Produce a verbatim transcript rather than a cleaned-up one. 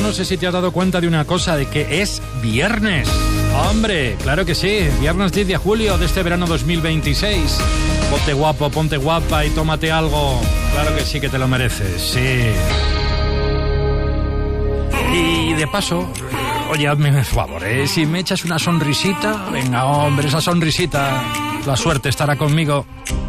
no sé si te has dado cuenta de una cosa, de que es viernes. Hombre, claro que sí, viernes diez de julio de este verano dos mil veintiséis. Ponte guapo, ponte guapa y tómate algo. Claro que sí que te lo mereces, sí. Y de paso, oye, hazme un favor, ¿eh? Si me echas una sonrisita, venga, hombre, esa sonrisita, la suerte estará conmigo.